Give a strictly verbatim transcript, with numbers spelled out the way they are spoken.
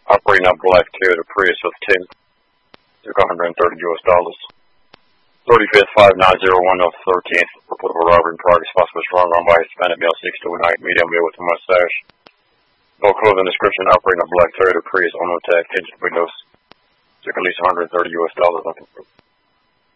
Operating a black Toyota Prius with ten. Took one hundred thirty U S dollars. thirty-fifth, five nine zero one of thirteenth. Report of a robbery in progress. Possible strong arm by Hispanic male, six two night, medium male with a mustache. No clothing description. Operating a black Toyota Prius. On no tag. Engine windows. Took at least one hundred thirty U S dollars. Nothing.